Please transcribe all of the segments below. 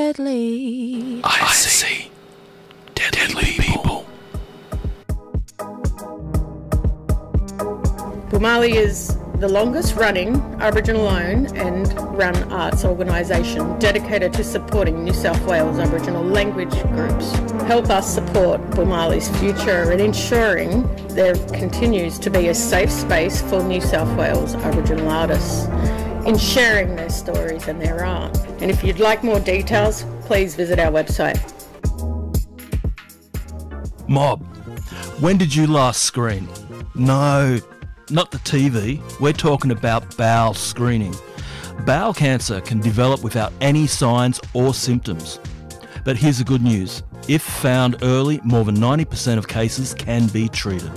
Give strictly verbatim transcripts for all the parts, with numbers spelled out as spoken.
deadly. I see deadly people. Bumali is the longest running Aboriginal owned and run arts organisation dedicated to supporting New South Wales Aboriginal language groups. Help us support Bumali's future and ensuring there continues to be a safe space for New South Wales Aboriginal artists in sharing their stories and their art. And if you'd like more details, please visit our website. Mob, when did you last screen? No, not the T V. We're talking about bowel screening. Bowel cancer can develop without any signs or symptoms. But here's the good news. If found early, more than ninety percent of cases can be treated.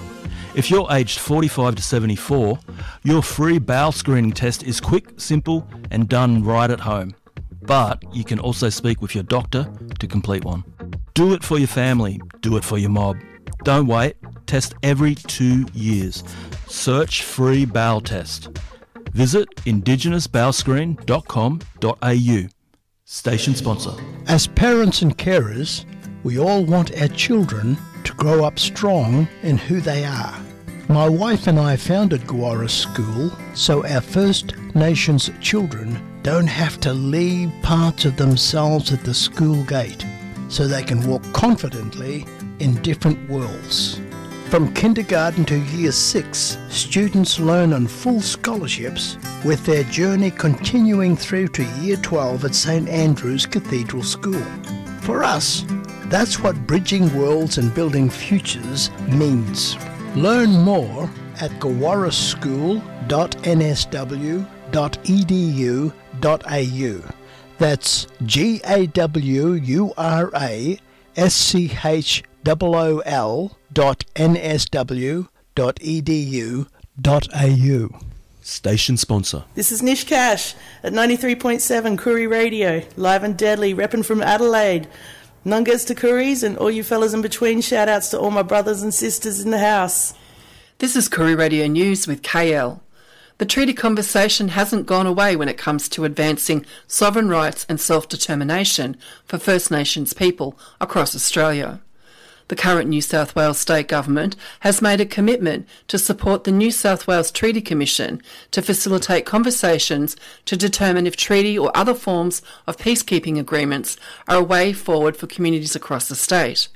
If you're aged forty-five to seventy-four, your free bowel screening test is quick, simple, and done right at home. But you can also speak with your doctor to complete one. Do it for your family. Do it for your mob. Don't wait. Test every two years. Search free bowel test. Visit indigenous bowel screen dot com dot a u. Station sponsor. As parents and carers, we all want our children to grow up strong in who they are. My wife and I founded Gowara School so our First Nations children don't have to leave parts of themselves at the school gate, so they can walk confidently in different worlds. From kindergarten to year six, students learn on full scholarships, with their journey continuing through to year twelve at St Andrew's Cathedral School. For us, that's what bridging worlds and building futures means. Learn more at gowara school dot n s w dot e d u dot a u. That's G A W U R A S C H O O L dot N S W dot E D U dot A U. Station sponsor. This is Nish Cash at ninety-three point seven Koori Radio, live and deadly, repping from Adelaide. Nungas to Kooris and all you fellas in between, shout outs to all my brothers and sisters in the house. This is Koori Radio News with K L. The treaty conversation hasn't gone away when it comes to advancing sovereign rights and self-determination for First Nations people across Australia. The current New South Wales State Government has made a commitment to support the New South Wales Treaty Commission to facilitate conversations to determine if treaty or other forms of peacekeeping agreements are a way forward for communities across the state.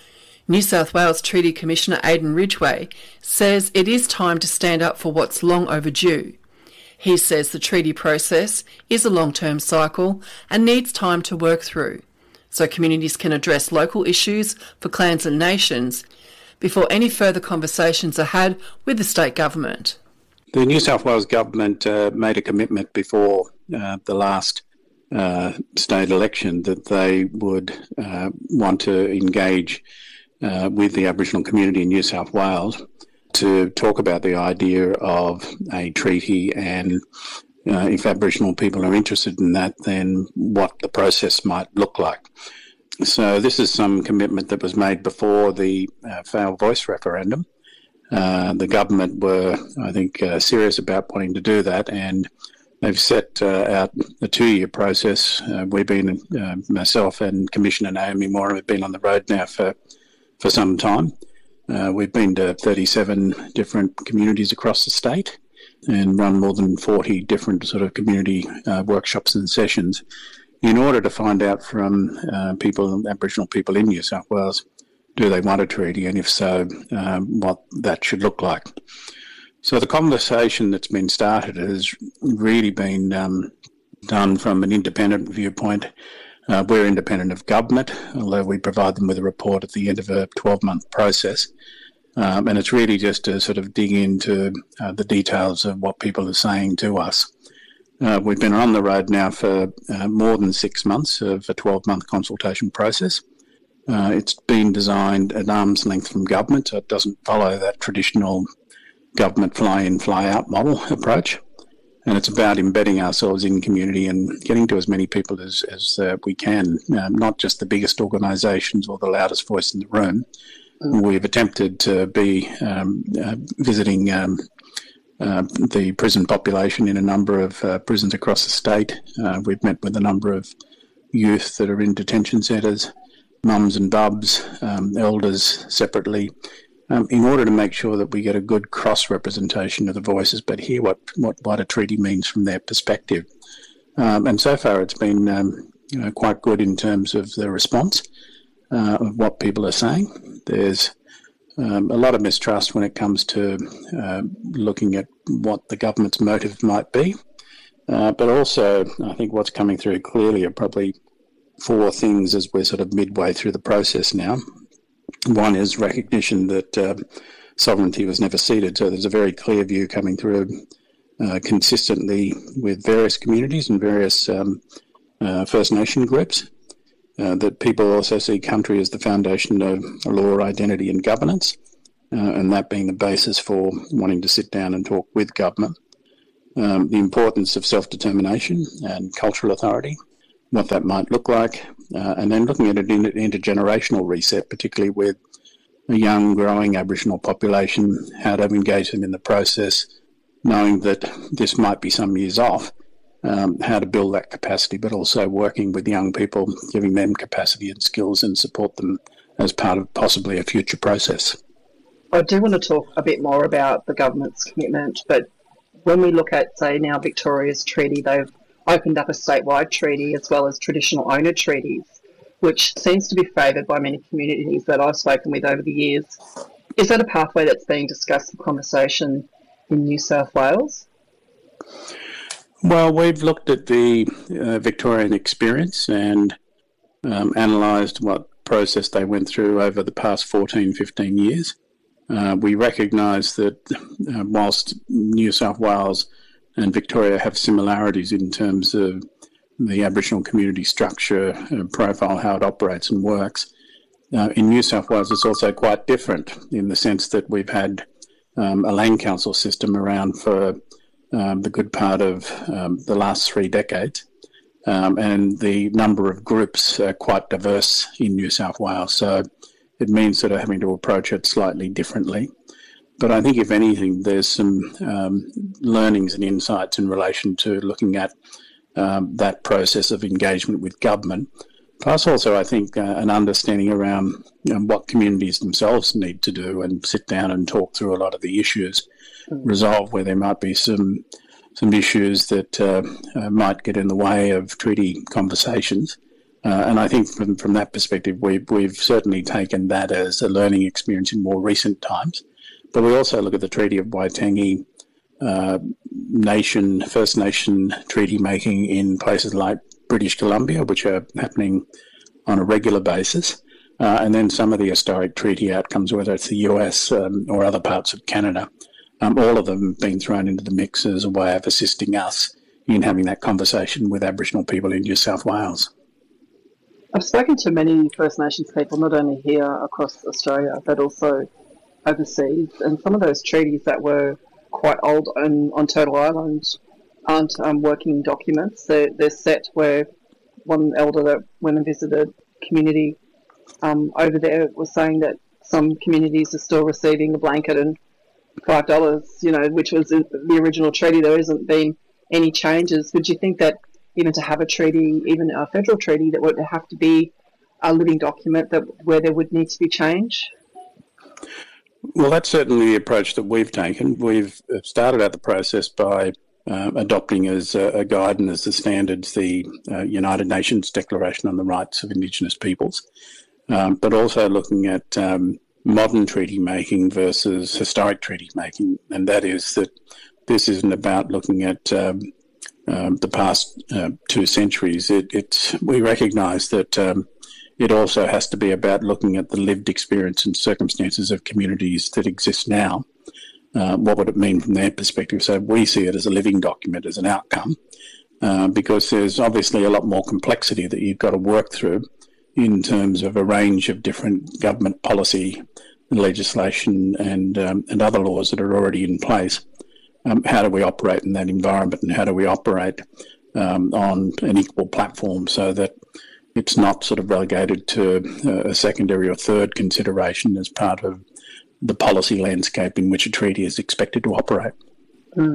New South Wales Treaty Commissioner Aidan Ridgway says it is time to stand up for what's long overdue. He says the treaty process is a long-term cycle and needs time to work through, so communities can address local issues for clans and nations before any further conversations are had with the state government. The New South Wales government uh, made a commitment before uh, the last uh, state election that they would uh, want to engage uh, with the Aboriginal community in New South Wales to talk about the idea of a treaty and Uh, if Aboriginal people are interested in that, then what the process might look like. So this is some commitment that was made before the uh, failed voice referendum. Uh, the government were, I think, uh, serious about wanting to do that, and they've set uh, out a two-year process. Uh, we've been, uh, myself and Commissioner Naomi Moore have been on the road now for, for some time. Uh, we've been to thirty-seven different communities across the state and run more than forty different sort of community uh, workshops and sessions in order to find out from uh, people, Aboriginal people in New South Wales, do they want a treaty, and if so, um, what that should look like. So the conversation that's been started has really been um, done from an independent viewpoint. Uh, we're independent of government, although we provide them with a report at the end of a twelve-month process. Um, and it's really just to sort of dig into uh, the details of what people are saying to us. Uh, we've been on the road now for uh, more than six months of a twelve-month consultation process. Uh, it's been designed at arm's length from government, so it doesn't follow that traditional government fly-in, fly-out model approach. And it's about embedding ourselves in community and getting to as many people as, as uh, we can, uh, not just the biggest organisations or the loudest voice in the room. We've attempted to be um, uh, visiting um, uh, the prison population in a number of uh, prisons across the state. Uh, we've met with a number of youth that are in detention centres, mums and bubs, um, elders separately, um, in order to make sure that we get a good cross-representation of the voices, but hear what, what, what a treaty means from their perspective. Um, and so far it's been um, you know, quite good in terms of the response uh, of what people are saying. There's um, a lot of mistrust when it comes to uh, looking at what the government's motive might be. Uh, but also, I think what's coming through clearly are probably four things as we're sort of midway through the process now. One is recognition that uh, sovereignty was never ceded. So there's a very clear view coming through uh, consistently with various communities and various um, uh, First Nation groups, uh, that people also see country as the foundation of law, identity and governance, uh, and that being the basis for wanting to sit down and talk with government. Um, the importance of self-determination and cultural authority, what that might look like, uh, and then looking at an inter- intergenerational reset, particularly with a young, growing Aboriginal population, how to engage them in the process, knowing that this might be some years off, um, how to build that capacity, but also working with young people, giving them capacity and skills and support them as part of possibly a future process. I do want to talk a bit more about the government's commitment, but when we look at, say, now Victoria's treaty, they've opened up a statewide treaty as well as traditional owner treaties, which seems to be favoured by many communities that I've spoken with over the years. Is that a pathway that's being discussed in conversation in New South Wales? Well, we've looked at the uh, Victorian experience and um, analysed what process they went through over the past fourteen, fifteen years. Uh, we recognise that uh, whilst New South Wales and Victoria have similarities in terms of the Aboriginal community structure, uh, profile, how it operates and works, uh, in New South Wales it's also quite different in the sense that we've had um, a land council system around for um, the good part of um, the last three decades, um, and the number of groups are quite diverse in New South Wales. So it means sort of having to approach it slightly differently. But I think, if anything, there's some um, learnings and insights in relation to looking at um, that process of engagement with government. Plus also, I think, uh, an understanding around you know, what communities themselves need to do and sit down and talk through a lot of the issues, mm. resolve where there might be some some issues that uh, uh, might get in the way of treaty conversations. Uh, and I think from, from that perspective, we've, we've certainly taken that as a learning experience in more recent times. But we also look at the Treaty of Waitangi, uh, nation, First Nation treaty making in places like British Columbia, which are happening on a regular basis, uh, and then some of the historic treaty outcomes, whether it's the U S um, or other parts of Canada. Um, all of them have been thrown into the mix as a way of assisting us in having that conversation with Aboriginal people in New South Wales. I've spoken to many First Nations people, not only here across Australia, but also overseas, and some of those treaties that were quite old on, on Turtle Island aren't um, working documents. They're, they're set where one elder that went and visited community um, over there was saying that some communities are still receiving a blanket and five dollars, you know, which was in the original treaty. There hasn't been any changes. Would you think that even to have a treaty, even a federal treaty, that would have to be a living document that where there would need to be change? Well, that's certainly the approach that we've taken. We've started out the process by uh, adopting as a, a guide and as the standards the uh, United Nations Declaration on the Rights of Indigenous Peoples, um, but also looking at um, modern treaty making versus historic treaty making, and that is that this isn't about looking at um, um, the past uh, two centuries. It, it's we recognise that um, it also has to be about looking at the lived experience and circumstances of communities that exist now. Uh, what would it mean from their perspective? So we see it as a living document, as an outcome, uh, because there's obviously a lot more complexity that you've got to work through in terms of a range of different government policy, legislation and, um, and other laws that are already in place. Um, how do we operate in that environment, and how do we operate um, on an equal platform so that it's not sort of relegated to a secondary or third consideration as part of the policy landscape in which a treaty is expected to operate. Mm.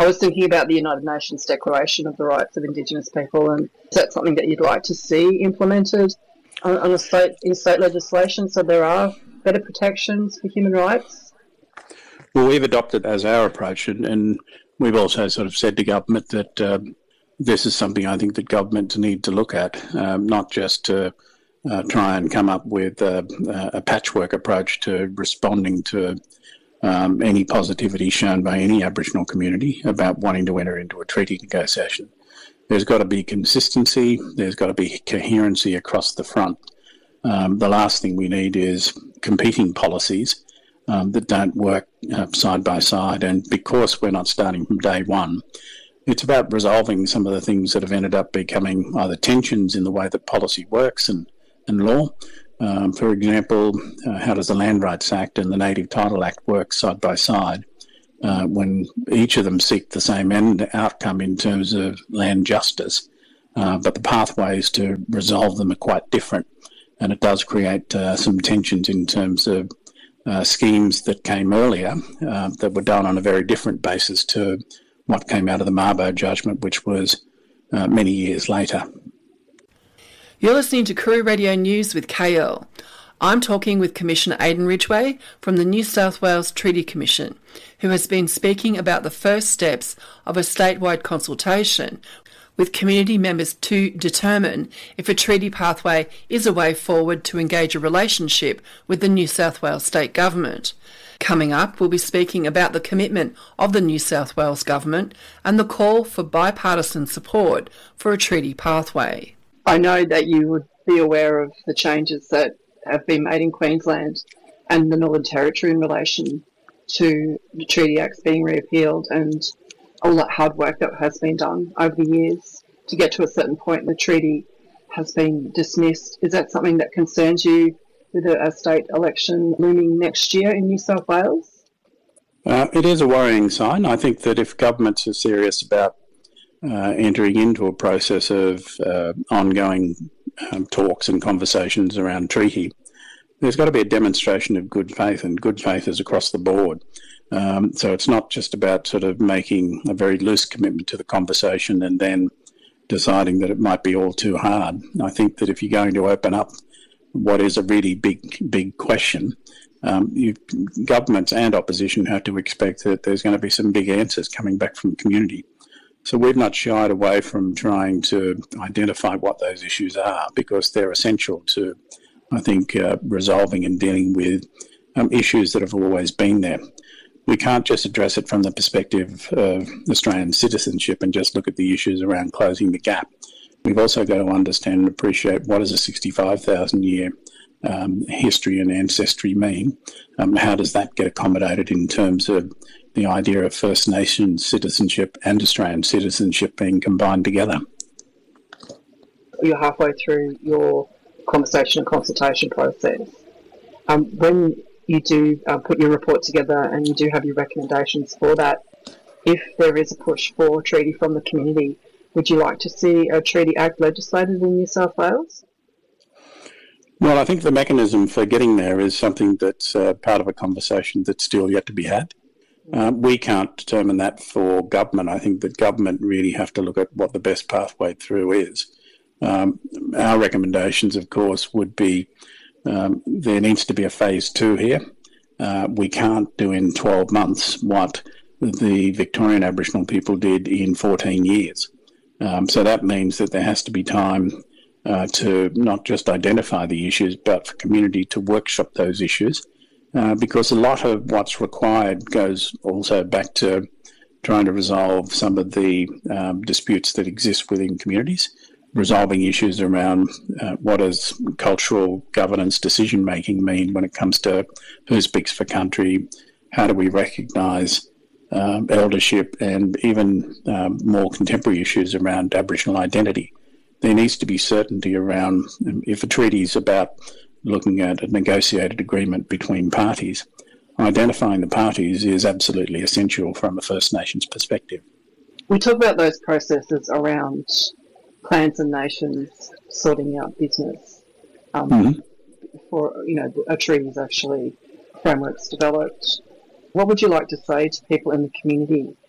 I was thinking about the United Nations Declaration of the Rights of Indigenous People, and is that something that you'd like to see implemented on, on a state in state legislation so there are better protections for human rights? Well, we've adopted as our approach, and, and we've also sort of said to government that uh, this is something I think that governments need to look at, um, not just to uh, try and come up with uh, a patchwork approach to responding to um, any positivity shown by any Aboriginal community about wanting to enter into a treaty negotiation. There's got to be consistency, there's got to be coherency across the front. Um, the last thing we need is competing policies um, that don't work uh, side by side. And because we're not starting from day one, it's about resolving some of the things that have ended up becoming either tensions in the way that policy works and, and law. Um, for example, uh, how does the Land Rights Act and the Native Title Act work side by side uh, when each of them seek the same end outcome in terms of land justice, uh, but the pathways to resolve them are quite different. And it does create uh, some tensions in terms of uh, schemes that came earlier uh, that were done on a very different basis to what came out of the Mabo judgment, which was uh, many years later. You're listening to Koori Radio News with K L. I'm talking with Commissioner Aidan Ridgway from the New South Wales Treaty Commission, who has been speaking about the first steps of a statewide consultation with community members to determine if a treaty pathway is a way forward to engage a relationship with the New South Wales State Government. Coming up, we'll be speaking about the commitment of the New South Wales Government and the call for bipartisan support for a treaty pathway. I know that you would be aware of the changes that have been made in Queensland and the Northern Territory in relation to the Treaty Acts being repealed and all that hard work that has been done over the years to get to a certain point. The treaty has been dismissed. Is that something that concerns you with a, a state election looming next year in New South Wales? Uh, it is a worrying sign. I think that if governments are serious about uh, entering into a process of uh, ongoing um, talks and conversations around treaty, there's got to be a demonstration of good faith, and good faith is across the board. Um, so it's not just about sort of making a very loose commitment to the conversation and then deciding that it might be all too hard. I think that if you're going to open up what is a really big, big question, um, you, governments and opposition have to expect that there's going to be some big answers coming back from the community. So we've not shied away from trying to identify what those issues are, because they're essential to, I think, uh, resolving and dealing with um, issues that have always been there. We can't just address it from the perspective of Australian citizenship and just look at the issues around closing the gap. We've also got to understand and appreciate what does a sixty-five thousand year um, history and ancestry mean. Um, how does that get accommodated in terms of the idea of First Nations citizenship and Australian citizenship being combined together? You're halfway through your conversation and consultation process. Um, when you do uh, put your report together and you do have your recommendations for that, if there is a push for a treaty from the community, would you like to see a Treaty Act legislated in New South Wales? Well, I think the mechanism for getting there is something that's uh, part of a conversation that's still yet to be had. Uh, we can't determine that for government. I think that government really have to look at what the best pathway through is. Um, our recommendations, of course, would be Um, there needs to be a phase two here. Uh, we can't do in twelve months what the Victorian Aboriginal people did in fourteen years. Um, so that means that there has to be time uh, to not just identify the issues, but for community to workshop those issues, uh, because a lot of what's required goes also back to trying to resolve some of the um, disputes that exist within communities, resolving issues around uh, what does cultural governance decision-making mean when it comes to who speaks for country, how do we recognise um, eldership, and even um, more contemporary issues around Aboriginal identity. There needs to be certainty around, if a treaty is about looking at a negotiated agreement between parties, identifying the parties is absolutely essential from a First Nations perspective. We talk about those processes around clans and nations sorting out business um, mm-hmm. for, you know, a treaty is actually frameworks developed. What would you like to say to people in the community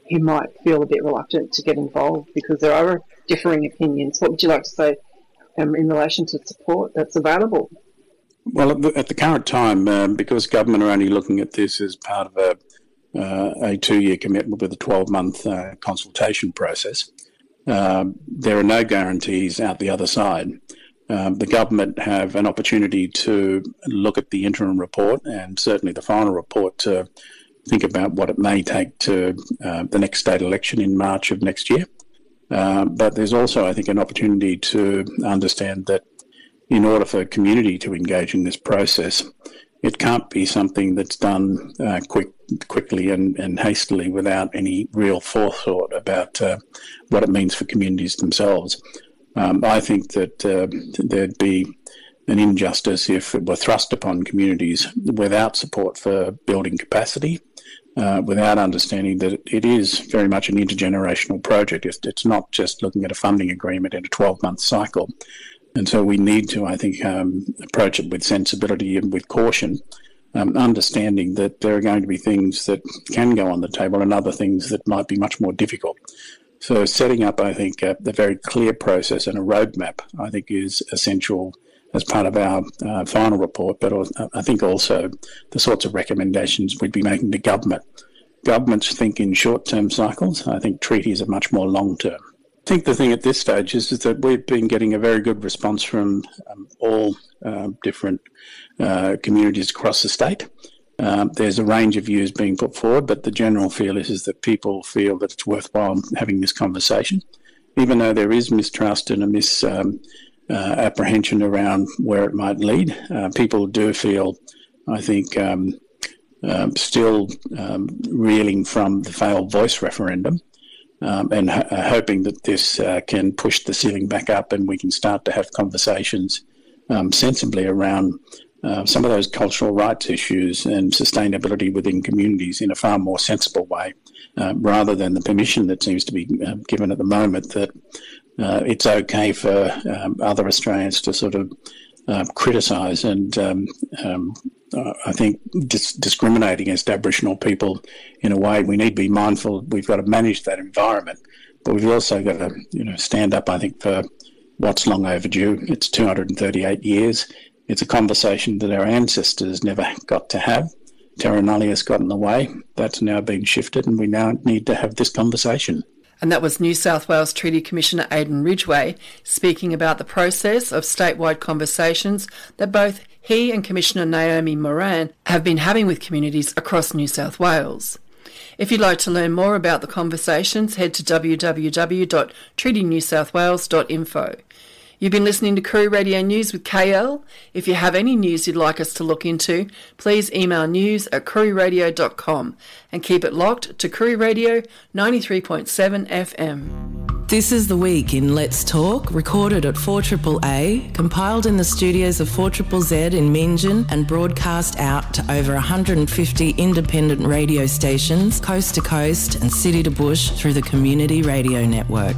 who might feel a bit reluctant to get involved because there are differing opinions. What would you like to say um, in relation to support that's available? Well, at the, at the current time, um, because government are only looking at this as part of a Uh, a two-year commitment with a twelve-month uh, consultation process. Uh, there are no guarantees out the other side. Um, the government have an opportunity to look at the interim report and certainly the final report to think about what it may take to uh, the next state election in March of next year. Uh, but there's also, I think, an opportunity to understand that in order for community to engage in this process, it can't be something that's done uh, quick, quickly and, and hastily without any real forethought about uh, what it means for communities themselves. Um, I think that uh, there'd be an injustice if it were thrust upon communities without support for building capacity, uh, without understanding that it is very much an intergenerational project. It's, it's not just looking at a funding agreement in a twelve-month cycle. And so we need to, I think, um, approach it with sensibility and with caution, um, understanding that there are going to be things that can go on the table and other things that might be much more difficult. So setting up, I think, a, a very clear process and a roadmap, I think, is essential as part of our uh, final report, but I think also the sorts of recommendations we'd be making to government. Governments think in short-term cycles. I think treaties are much more long-term. I think the thing at this stage is, is that we've been getting a very good response from um, all uh, different uh, communities across the state. Um, there's a range of views being put forward, but the general feel is, is that people feel that it's worthwhile having this conversation, even though there is mistrust and a misapprehension um, uh, around where it might lead. Uh, people do feel, I think, um, uh, still um, reeling from the failed voice referendum. Um, and ho- hoping that this uh, can push the ceiling back up and we can start to have conversations um, sensibly around uh, some of those cultural rights issues and sustainability within communities in a far more sensible way, uh, rather than the permission that seems to be uh, given at the moment that uh, it's okay for um, other Australians to sort of uh, criticise and um, um, Uh, I think dis- discriminate against Aboriginal people in a way. We need to be mindful. We've got to manage that environment, but we've also got to, you know, stand up, I think, for what's long overdue. It's two hundred thirty-eight years. It's a conversation that our ancestors never got to have. Terra nullius got in the way. That's now been shifted, and we now need to have this conversation. And that was New South Wales Treaty Commissioner Aidan Ridgway speaking about the process of statewide conversations that both he and Commissioner Naomi Moran have been having with communities across New South Wales. If you'd like to learn more about the conversations, head to w w w dot treaty new south wales dot info. You've been listening to Koori Radio News with K L. If you have any news you'd like us to look into, please email news at koori radio dot com and keep it locked to Koori Radio ninety-three point seven F M. This is The Week in Let's Talk, recorded at four A A A, compiled in the studios of four Z Z Z in Meanjin and broadcast out to over one hundred fifty independent radio stations, coast to coast and city to bush through the Community Radio Network.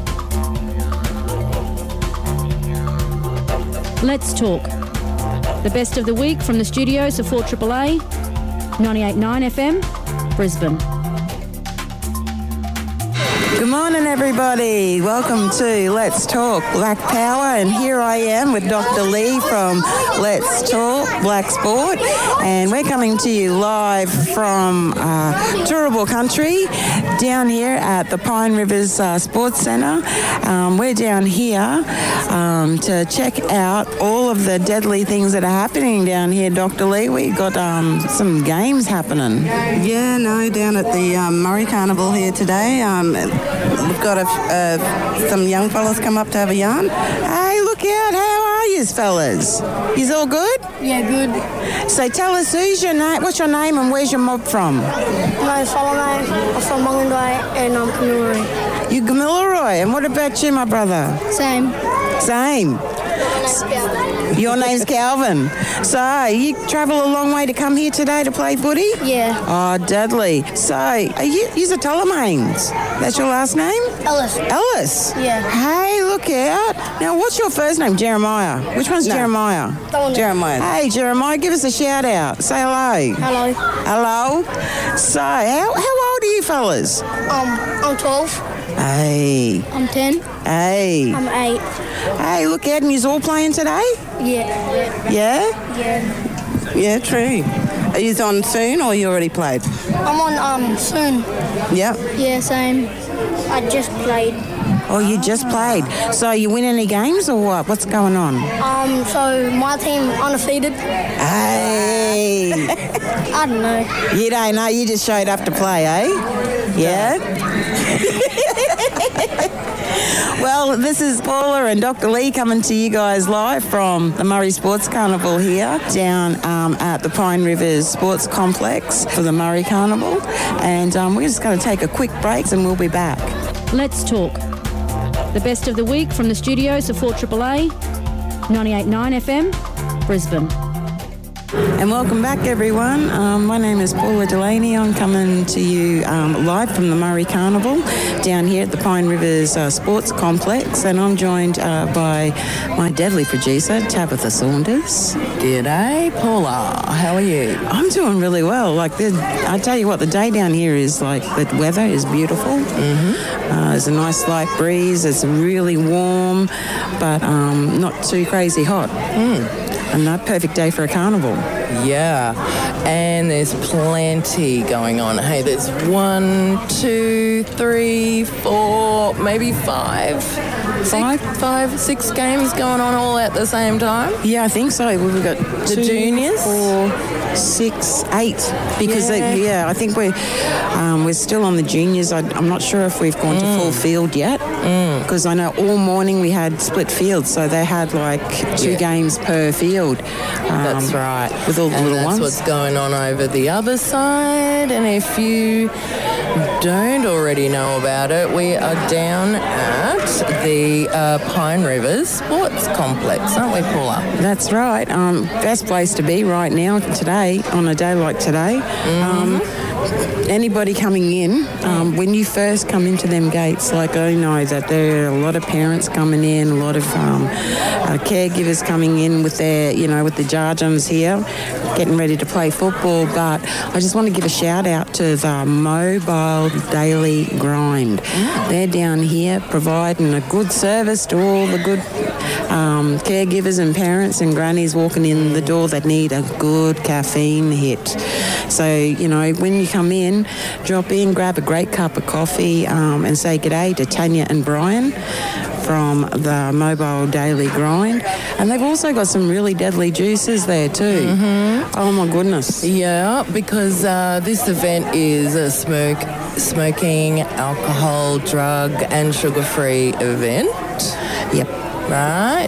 Let's Talk. The best of the week from the studios of four A A A, ninety-eight point nine F M, Brisbane. Good morning, everybody. Welcome to Let's Talk Black Power, and here I am with Doctor Lee from Let's Talk Black Sport, and we're coming to you live from uh, Turrbal Country down here at the Pine Rivers uh, Sports Centre. Um, we're down here um, to check out all of the deadly things that are happening down here, Doctor Lee. We've got um, some games happening. Yeah, no, down at the um, Murray Carnival here today. Um, We've got a, uh, some young fellas come up to have a yarn. Hey, look out. How are you, fellas? Yous all good? Yeah, good. So tell us, who's your name? What's your name and where's your mob from? My name's Solomon. I'm from Mungundai and I'm Kamilaroi. You Kamilaroi. And what about you, my brother? Same. Same. Your name's Calvin. So, you travel a long way to come here today to play footy? Yeah. Oh, deadly. So, are you, you're a Ptolemies. That's your last name? Ellis. Ellis? Yeah. Hey, look out. Now, what's your first name? Jeremiah. Which one's no. Jeremiah? Jeremiah. Hey, Jeremiah, give us a shout out. Say hello. Hello. Hello. So, how, how old old are you fellas? Um, I'm twelve. Hey. I'm ten. Hey. I'm eight. Hey, look out, and you're all playing today? Yeah. Yeah? Yeah. Yeah, true. Are you on soon or you already played? I'm on um soon. Yep. Yeah, same. I just played. Oh, you just played. So you win any games or what? What's going on? Um, so my team undefeated. Hey. I don't know. You don't know, you just showed up to play, eh? Yeah? Well, this is Paula and Doctor Lee coming to you guys live from the Murray Sports Carnival here down um, at the Pine Rivers Sports Complex for the Murray Carnival. And um, we're just going to take a quick break and we'll be back. Let's talk. The best of the week from the studios of four A A A, ninety-eight point nine F M, Brisbane. And welcome back, everyone. Um, my name is Paula Delaney. I'm coming to you um, live from the Murray Carnival down here at the Pine Rivers uh, Sports Complex, and I'm joined uh, by my deadly producer, Tabitha Saunders. G'day, Paula. How are you? I'm doing really well. Like, I tell you what, the day down here is like, the weather is beautiful. Mm-hmm. Uh, there's a nice light breeze. It's really warm, but um, not too crazy hot. Mm. And a perfect day for a carnival. Yeah, and there's plenty going on. Hey, there's one, two, three, four, maybe five, five, six, five, six games going on all at the same time. Yeah, I think so. We've got the two, juniors, four, six, eight. Because yeah, they, yeah I think we're um, we're still on the juniors. I, I'm not sure if we've gone mm. to full field yet. Because mm. I know all morning we had split fields, so they had like two yeah. games per field. Um, that's right. With all the and little that's ones. What's going on over the other side. And if you don't already know about it, we are down at the uh, Pine Rivers Sports Complex, aren't we, Paula? That's right. Um, best place to be right now, today, on a day like today. Mm-hmm. Um, anybody coming in, um, when you first come into them gates, like I know that there are a lot of parents coming in, a lot of um, uh, caregivers coming in with their, you know, with the jarjums here, getting ready to play football. But I just want to give a shout out to the Mobile Daily Grind. Mm. They're down here providing a good service to all the good um, caregivers and parents and grannies walking in the door that need a good caffeine hit. So, you know, when you come in, drop in, grab a great cup of coffee um, and say g'day to Tanya and Brian from the Mobile Daily Grind. And they've also got some really deadly juices there too. Mm-hmm. Oh my goodness. Yeah, because uh, this event is a smoke, smoking, alcohol, drug and sugar-free event. Yep. Right,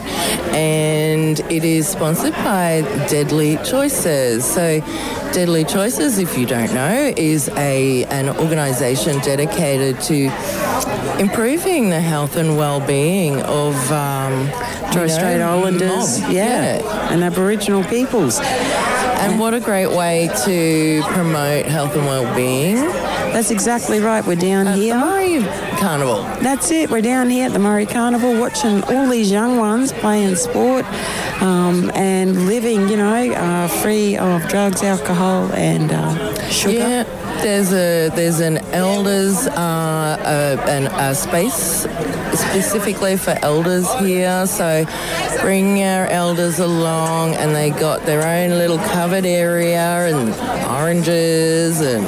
and it is sponsored by Deadly Choices. So Deadly Choices, if you don't know, is a an organisation dedicated to improving the health and well-being of um, Torres Strait Islanders, mob. yeah, yeah, and Aboriginal peoples. And what a great way to promote health and well-being. That's exactly right. We're down at here. The Murray Carnival. That's it. We're down here at the Murray Carnival watching all these young ones playing sport um, and living, you know, uh, free of drugs, alcohol and uh, sugar. Yeah. There's a there's an elders uh, uh, an, a space specifically for elders here, so bring your elders along, and they got their own little covered area and oranges and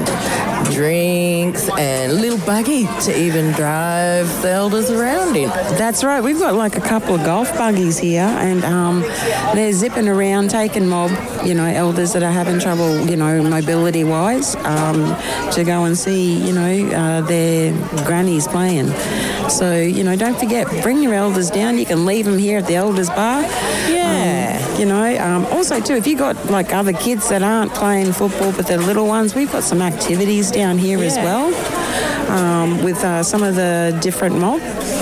drinks and a little buggy to even drive the elders around in. That's right. We've got like a couple of golf buggies here, and um, they're zipping around taking mob, you know, elders that are having trouble, you know, mobility wise, um, to go and see, you know, uh, their grannies playing. So, you know, don't forget, bring your elders down. You can leave them here at the elders bar. Yeah. Um, you know, um, also too, if you got like other kids that aren't playing football but they're little ones, we've got some activities down here yeah. as well, um, with uh, some of the different mob.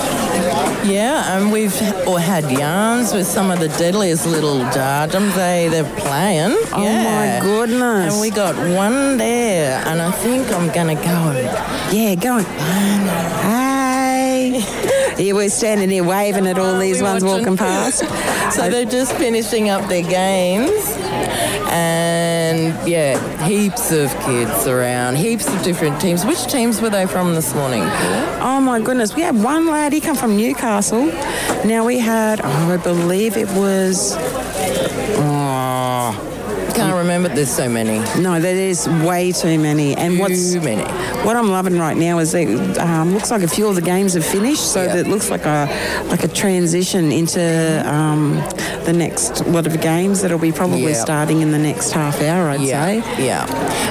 Yeah, and we've or had yarns with some of the deadliest little jarjums they, they're playing. Oh, yeah. my goodness. And we got one there, and I think I'm going to go and... Yeah, go on. Hey. Yeah, we're standing here waving at all these ones walking past. So they're just finishing up their games. And, yeah, heaps of kids around, heaps of different teams. Which teams were they from this morning? Oh, my goodness. We had one lad, he come from Newcastle. Now we had, oh, I believe it was... Oh... Can't remember. There's so many. No, there is way too many. And too what's many. What I'm loving right now is it um, looks like a few of the games have finished, so yep. that it looks like a like a transition into um, the next lot of games that'll be probably yep. starting in the next half hour, I'd yeah. say. Yeah.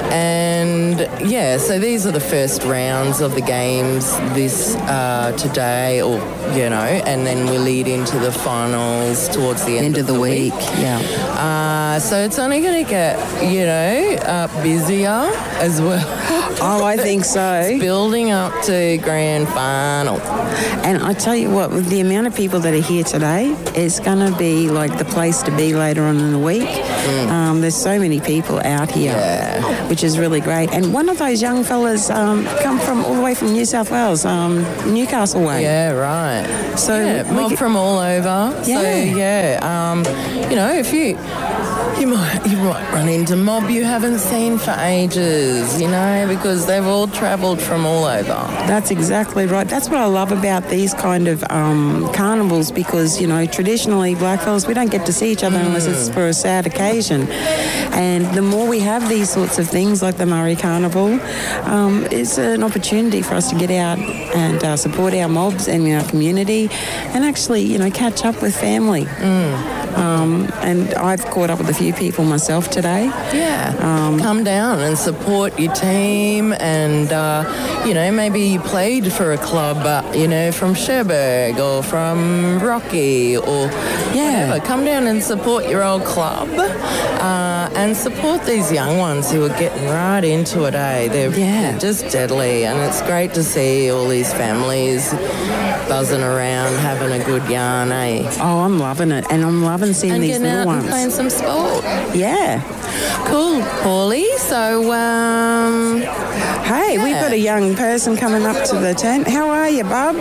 And yeah, so these are the first rounds of the games this uh, today, or you know, and then we lead into the finals towards the end, end of, of the, the week. week. Yeah. Uh, so it's only going to get, you know, uh, busier as well. Oh, I think so. It's building up to grand final. And I tell you what, with the amount of people that are here today, it's going to be like the place to be later on in the week. Mm. Um, there's so many people out here, yeah. which is really great. And one of those young fellas um, come from all the way from New South Wales, um, Newcastle way. Yeah, right. So yeah, mob get... from all over. Yeah. So yeah, um, you know, if you you might you might run into mob you haven't seen for ages, you know, because they've all travelled from all over. That's exactly right. That's what I love about these kind of um, carnivals, because, you know, traditionally blackfellas, we don't get to see each other mm. unless it's for a sad occasion. And the more we have these sorts of things like the Murray Carnival, um, it's an opportunity for us to get out and uh, support our mobs and our community and actually, you know, catch up with family. Mm. Um, and I've caught up with a few people myself today. Yeah. Um, Come down and support your team, and, uh, you know, maybe you played for a club, uh, you know, from Cherbourg or from Rocky or yeah. whatever. Come down and support your old club uh, and support these young ones who are getting right into it, eh? They're, yeah. they're just deadly, and it's great to see all these families buzzing around, having a good yarn, eh? Oh, I'm loving it, and I'm loving seeing and these little out ones. And playing some sport. Yeah. Cool, Paulie. So, um... Hey, yeah. we've got a young person coming up to the tent. How are you, bub?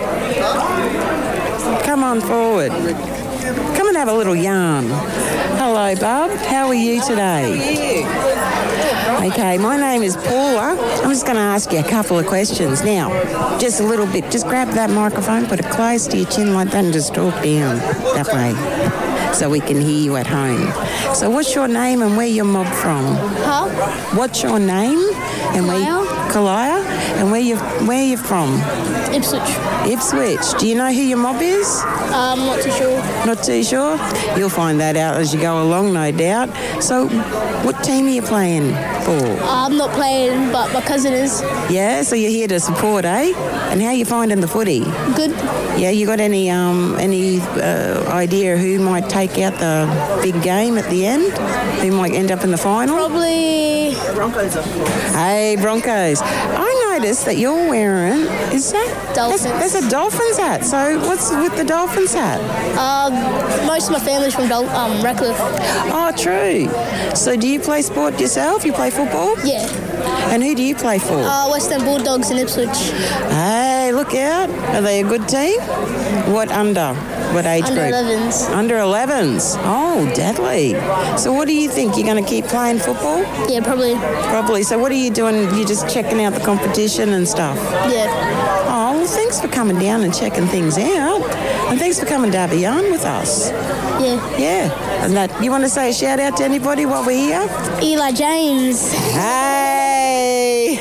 Come on forward. Come and have a little yarn. Hello, bub. How are you today? How are you? Okay, my name is Paula. I'm just going to ask you a couple of questions. Now, just a little bit. Just grab that microphone, put it close to your chin like that, and just talk down that way so we can hear you at home. So what's your name and where you're mob from? Huh? What's your name and where you, Kalaya, and where you where you from? Ipswich. Ipswich. Do you know who your mob is? Um, not too sure. Not too sure? You'll find that out as you go along, no doubt. So what team are you playing for? Uh, I'm not playing, but my cousin is. Yeah, so you're here to support, eh? And how are you finding the footy? Good. Yeah, you got any um any uh, idea who might take out the big game at the end? Who might end up in the final? Probably Broncos. Hey, Broncos. I noticed that you're wearing, is that? Dolphins. That's, that's a Dolphins hat. So what's with the Dolphins hat? Um, most of my family's from Dol- um, Redcliffe. Oh, true. So do you play sport yourself? You play football? Yeah. And who do you play for? Uh, Western Bulldogs in Ipswich. Hey, look out. Are they a good team? What under? What age Under group? elevens. Under elevens. Oh, deadly. So what do you think? You're going to keep playing football? Yeah, probably. Probably. So what are you doing? You're just checking out the competition and stuff? Yeah. Oh, well, thanks for coming down and checking things out. And thanks for coming to have a yarn with us. Yeah. Yeah. And that, you want to say a shout out to anybody while we're here? Eli James. Hey!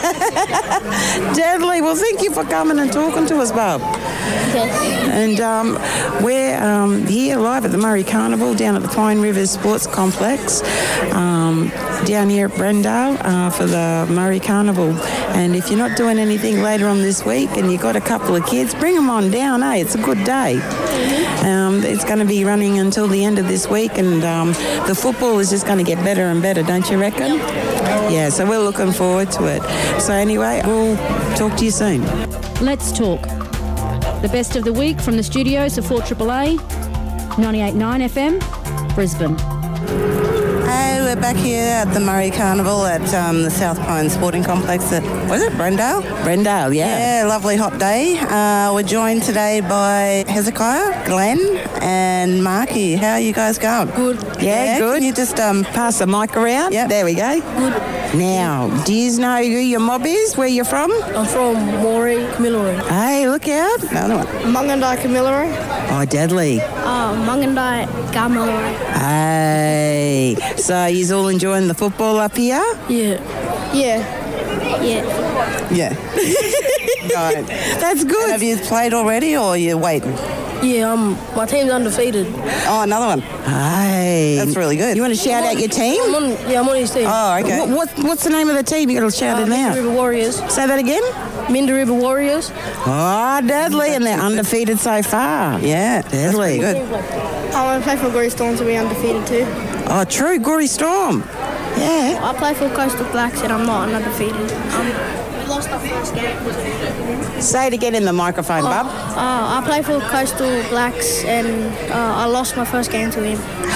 Deadly. Well, thank you for coming and talking to us, Bob. Okay. And um, we're um, here live at the Murray Carnival down at the Pine Rivers Sports Complex um, down here at Brendale uh, for the Murray Carnival. And if you're not doing anything later on this week and you've got a couple of kids, bring them on down, eh? It's a good day. Um, it's going to be running until the end of this week, and um, the football is just going to get better and better, don't you reckon? Yeah, so we're looking forward to it. So anyway, we'll talk to you soon. Let's talk. The best of the week from the studios of four triple A, ninety-eight point nine F M, Brisbane. Oh, we're back here at the Murray Carnival at um, the South Pine Sporting Complex at, what is it, Brendale? Brendale, yeah. Yeah, lovely hot day. Uh, we're joined today by Hezekiah, Glenn and Marky. How are you guys going? Good. Yeah, yeah good. Can you just um, pass the mic around? Yep. There we go. Good. Now, do you know who your mob is? Where you're from? I'm from Moree, Kamilaroo. Hey, look out. Another one. Mungandai, Kamilaroo. Oh, Deadly. Uh, Mungandai, Kamilaroo. Hey. So, you all enjoying the football up here? Yeah. Yeah. Yeah. Yeah. Right. That's good. And have you played already or are you waiting? Yeah, um, my team's undefeated. Oh, another one. Hey. That's really good. You want to shout out your team? I'm on, yeah, I'm on his team. Oh, okay. What, what, what's the name of the team? You got to shout uh, it out. River Warriors. Say that again? Minda River Warriors. Oh, Deadly, and they're undefeated so far. Yeah, Deadly. Good. I want to play for Gorey Storm to be undefeated too. Oh, true, Gorey Storm. Yeah. I play for Coastal Blacks and I'm not undefeated. Um, we lost our first game. Say it again in the microphone, oh, bub. Uh, I play for Coastal Blacks and uh, I lost my first game to him.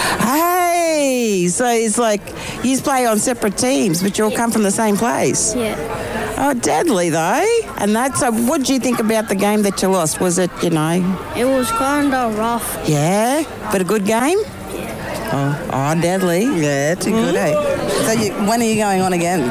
Hey, so it's like you play on separate teams, but you all come from the same place. Yeah. Oh, Deadly though. And that's so. What did you think about the game that you lost? Was it, you know? It was kind of rough. Yeah, but a good game. Yeah. Oh, oh, Deadly. Yeah, it's a good, eh? So you, when are you going on again?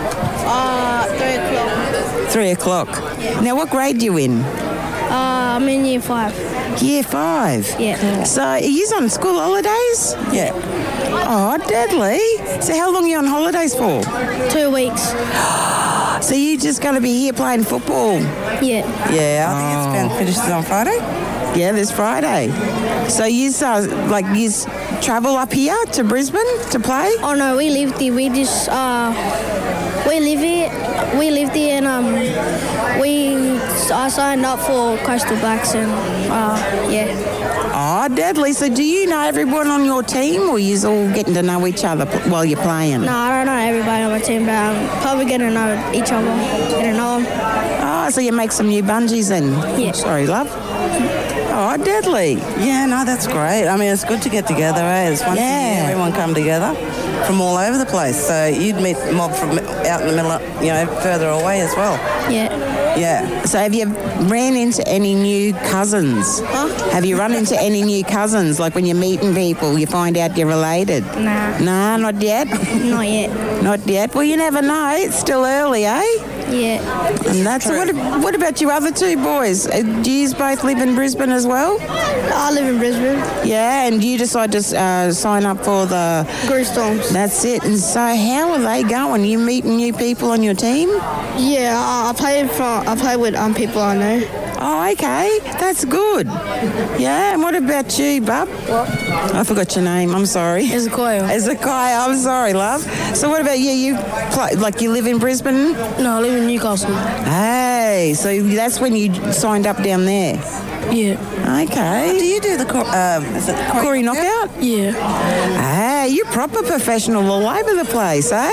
Uh, three o'clock. Three o'clock. Yeah. Now, what grade do you in? Uh, I'm in year five. Year five? Yeah. So, are you on school holidays? Yeah. Oh, Deadly. So, how long are you on holidays for? Two weeks. So, you just going to be here playing football? Yeah. Yeah, I think it's been finished on Friday. Yeah, this Friday. So, you uh, like you travel up here to Brisbane to play? Oh no, we live there. We just uh, we live here. We live there, and um, we I signed up for Coastal Blacks, and uh, yeah. Oh, Deadly. So, do you know everyone on your team, or you all getting to know each other while you're playing? No, I don't know everybody on my team, but I'm probably getting to know each other. Getting to know them. Oh, so you make some new bungees then? Yeah. Sorry, love. Oh, Deadly. Yeah, no, that's great. I mean, it's good to get together, eh? It's once Yeah. a year, everyone come together from all over the place. So you'd meet mob from out in the middle, of, you know, further away as well. Yeah. Yeah. So have you ran into any new cousins? Huh? Have you run into any new cousins? Like when you're meeting people, you find out you're related? Nah. Nah, not yet? Not yet. Not yet? Well, you never know. It's still early, eh? Yeah. And that's what, what about you other two boys? Uh, Do you both live in Brisbane as well? I live in Brisbane. Yeah, and you decide to uh, sign up for the... Gorey Storms. That's it. And so how are they going? You meeting new people on your team? Yeah, I, I play from. I play with um people I know. Oh, okay. That's good. Yeah, and what about you, bub? What? I forgot your name. I'm sorry. Hezekiah. Hezekiah. I'm sorry, love. So what about you? You play, like you live in Brisbane? No, I live in Newcastle. Hey, so that's when you signed up down there? Yeah. Okay. Do you do the cor- um, is it Corey, Corey knockout? Yeah. Hey, you're proper professional all over the place, eh?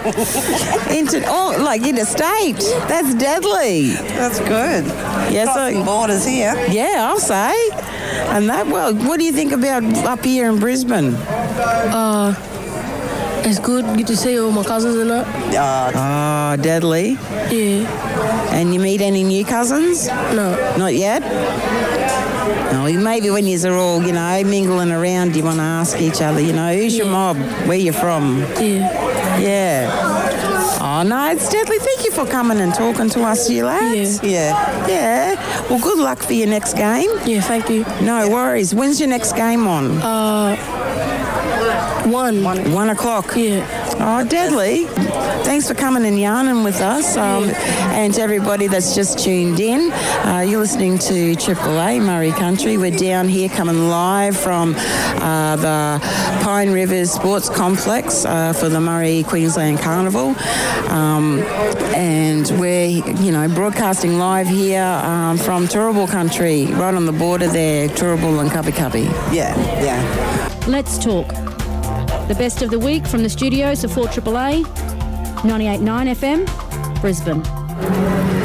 Into oh, like interstate. That's deadly. That's good. Yes, Crossing I, borders here. yeah, I'll say. And that well, what do you think about up here in Brisbane? Uh, it's good. Good to see all my cousins and that. Uh, Oh, deadly. Yeah. And you meet any new cousins? No. Not yet? No, maybe when you're all, you know, mingling around, you want to ask each other, you know, who's your mob? Where you from? Yeah. Yeah. Oh, no, it's deadly. Thank you for coming and talking to us, you lads. yeah. Yeah. Well, good luck for your next game. Yeah. Thank you. No worries. When's your next game on? Uh, one. One. One o'clock. Yeah. Oh, deadly. Thanks for coming and yarning with us. Um, and to everybody that's just tuned in, uh, you're listening to Triple A Murray Country. We're down here coming live from uh, the Pine Rivers Sports Complex uh, for the Murray Queensland Carnival. Um, and we're, you know, broadcasting live here um, from Turrbal Country, right on the border there, Turrbal and Cubby Cubby. Yeah, yeah. Let's talk. The best of the week from the studios of four triple A, ninety-eight point nine F M, Brisbane.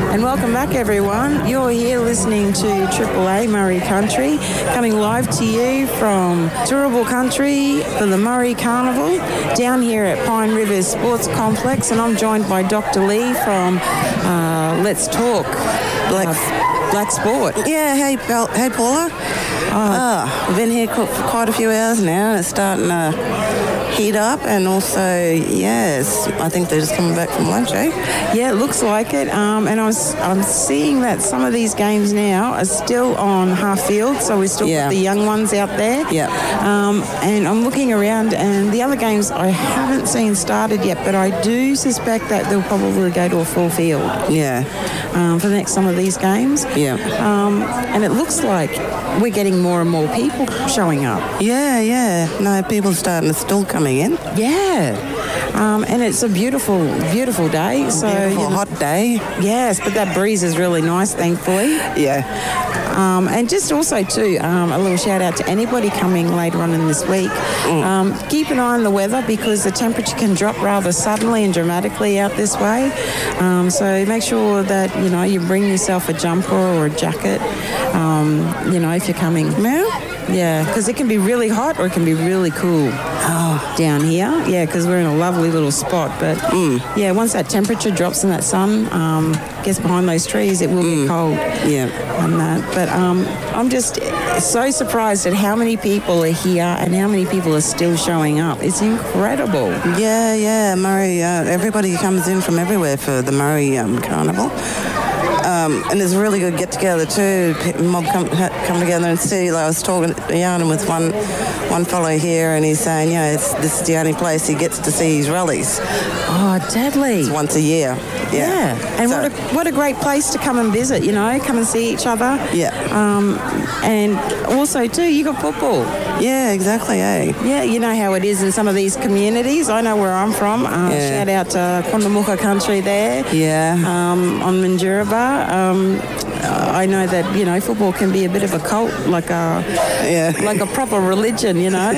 And welcome back, everyone. You're here listening to Triple A Murray Country, coming live to you from Turrbal Country for the Murray Carnival down here at Pine Rivers Sports Complex. And I'm joined by Doctor Lee from uh, Let's Talk Black, uh, Black Sport. Yeah, hey, Bel- hey Paula. Oh, oh, we've been here for quite a few hours now, and it's starting to heat up. And also, yes, I think they're just coming back from lunch, eh? Yeah, it looks like it. Um, and I was, I'm seeing that some of these games now are still on half field, so we still Yeah. got the young ones out there. Yeah. Um, and I'm looking around, and the other games I haven't seen started yet, but I do suspect that they'll probably go to a full field. Yeah. Um, for the next some of these games. Yeah. Um, and it looks like we're getting more and more people showing up. Yeah, yeah. No, people are starting to still coming in. Yeah. Um, and it's a beautiful, beautiful day. So Beautiful, you know, hot day. Yes, but that breeze is really nice, thankfully. Yeah. Um, and just also, too, um, a little shout out to anybody coming later on in this week. Mm. Um, keep an eye on the weather because the temperature can drop rather suddenly and dramatically out this way. Um, so make sure that, you know, you bring yourself a jumper or a jacket, um, you know, if you're coming. Yeah? Yeah, because it can be really hot or it can be really cool oh. down here. Yeah, because we're in a lovely little spot. But, mm. yeah, once that temperature drops and that sun um, gets behind those trees, it will mm. be cold. Yeah. And that. But um, I'm just so surprised at how many people are here and how many people are still showing up. It's incredible. Yeah, yeah. Murray, uh, everybody comes in from everywhere for the Murray um, Carnival. Um, and it's a really good get together too. Mob come come together and see. Like I was talking, yarning with one one fellow here, and he's saying, yeah, it's, this is the only place he gets to see his rallies. Oh, deadly! It's once a year. Yeah, yeah. And so, what a what a great place to come and visit. You know, come and see each other. Yeah. Um, and also too, you got football. Yeah, exactly. Eh? Yeah, you know how it is in some of these communities. I know where I'm from. Uh, yeah. Shout out to Quandamooka country there. Yeah. Um, on Minjerribah. Um, I know that, you know, football can be a bit of a cult, like a yeah. like a proper religion, you know.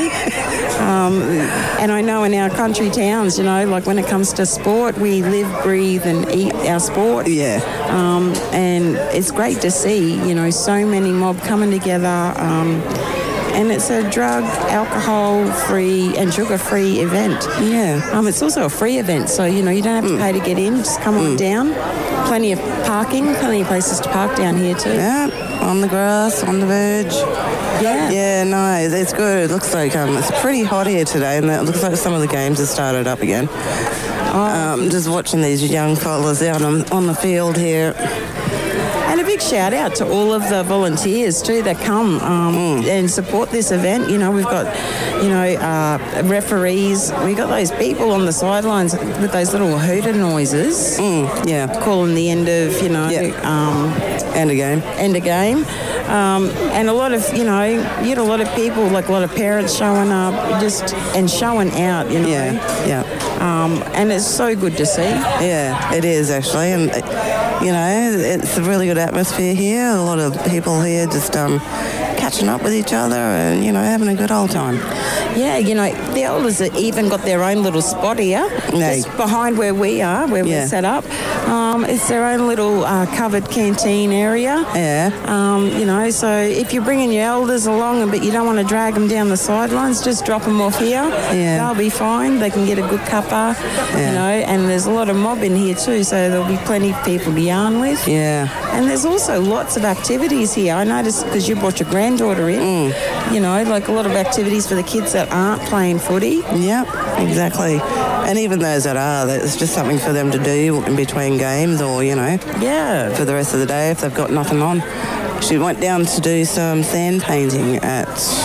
um, and I know in our country towns, you know, like when it comes to sport, we live, breathe and eat our sport. Yeah. Um, and it's great to see, you know, so many mob coming together. Um, And it's a drug, alcohol-free and sugar-free event. Yeah. Um, it's also a free event, so, you know, you don't have to mm. pay to get in. Just come mm. on down. Plenty of parking, plenty of places to park down here too. Yeah, on the grass, on the verge. Yeah. Yeah, no, it's good. It looks like um, it's pretty hot here today, and it looks like some of the games have started up again. Oh. Um, just watching these young fellas out on, on the field here. And a big shout out to all of the volunteers too that come um, mm. and support this event. You know, we've got, you know, uh, referees. We've got those people on the sidelines with those little hooter noises. Mm. Yeah. Calling the end of, you know, yeah. um, end of game. End of game. Um, and a lot of, you know, you get a lot of people, like a lot of parents showing up just and showing out, you know. Yeah, yeah. Um, and it's so good to see. Yeah, it is actually. And, you know, it's a really good atmosphere here. A lot of people here just um, catching up with each other and, you know, having a good old time. Yeah, you know, the elders have even got their own little spot here, no. just behind where we are, where yeah. we're set up. Um, it's their own little uh, covered canteen area. Yeah. Um, you know, so if you're bringing your elders along but you don't want to drag them down the sidelines, just drop them off here. Yeah. They'll be fine. They can get a good cuppa, yeah. you know, and there's a lot of mob in here too, so there'll be plenty of people to yarn with. Yeah. And there's also lots of activities here. I noticed because you brought your granddaughter in, mm. you know, like a lot of activities for the kids that aren't playing footy. Yep, exactly. And even those that are, it's just something for them to do in between games or, you know, yeah, for the rest of the day if they've got nothing on. She went down to do some sand painting at,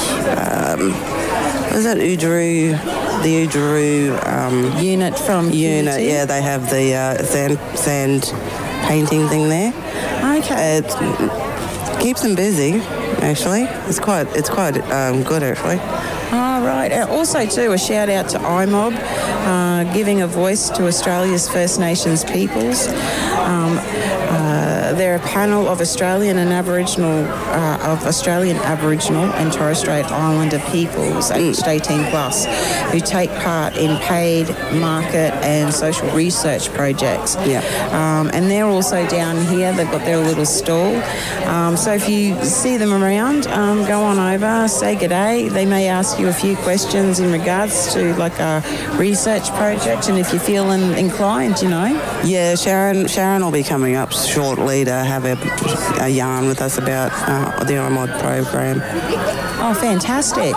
um, was that Oodgeroo, the Oodgeroo um, unit from unit? Unity? Yeah, they have the uh, sand sand painting thing there. Okay, it keeps them busy. Actually, it's quite it's quite um, good actually. Oh, right. And also, too, a shout out to I MOB, uh, giving a voice to Australia's First Nations peoples. Um, uh, they're a panel of Australian and Aboriginal, uh, of Australian Aboriginal and Torres Strait Islander peoples aged eighteen plus, who take part in paid market and social research projects. Yeah. Um, and they're also down here. They've got their little stall. Um, so if you see them around, um, go on over, say good day. They may ask you a few questions in regards to like a research project, and if you're feeling inclined, you know. Yeah, Sharon Sharon will be coming up shortly to have a, a yarn with us about uh, the I M O D program. Oh, fantastic.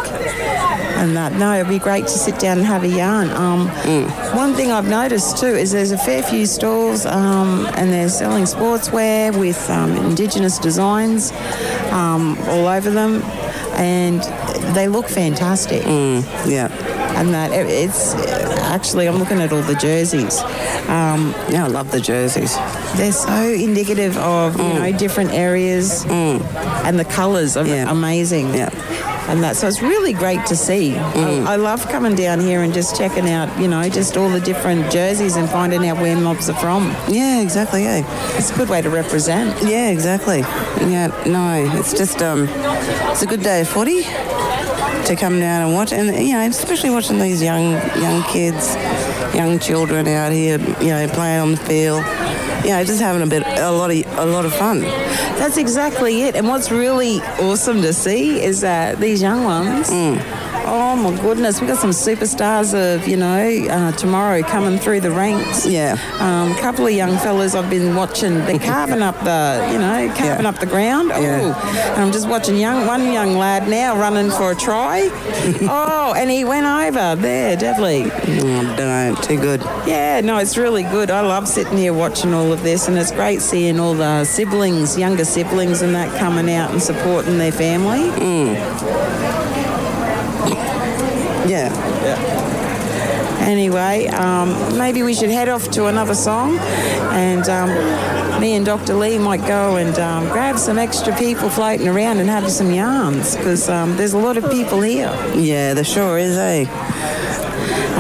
And that, no, it'd be great to sit down and have a yarn. Um, mm. One thing I've noticed too is there's a fair few stalls um, and they're selling sportswear with um, Indigenous designs um, all over them, and they look fantastic. Mm, yeah. And that it's actually, I'm looking at all the jerseys. Um, yeah, I love the jerseys. They're so indicative of, you mm. know, different areas, mm. and the colours are yeah. amazing. Yeah. And that, so it's really great to see. Mm. I, I love coming down here and just checking out, you know, just all the different jerseys and finding out where mobs are from. Yeah, exactly. Yeah, it's a good way to represent. Yeah, exactly. Yeah, no, it's just um, it's a good day of footy to come down and watch, and you know, especially watching these young young kids, young children out here, you know, playing on the field. You know, just having a bit, a lot of, a lot of fun. That's exactly it. And what's really awesome to see is that these young ones, mm. oh my goodness, we've got some superstars of, you know, uh, tomorrow coming through the ranks. Yeah. Um, a couple of young fellas I've been watching, they're carving up the, you know, carving yeah. up the ground. Oh, yeah. And I'm just watching young one young lad now running for a try. Oh, and he went over there, deadly. Oh, don't, too good. Yeah, no, it's really good. I love sitting here watching all of this, and it's great seeing all the siblings, younger siblings and that coming out and supporting their family. Mm. Yeah. Yeah. Anyway, um, maybe we should head off to another song, and um, me and Doctor Lee might go and um, grab some extra people floating around and have some yarns, because um, there's a lot of people here. Yeah, there sure is, eh?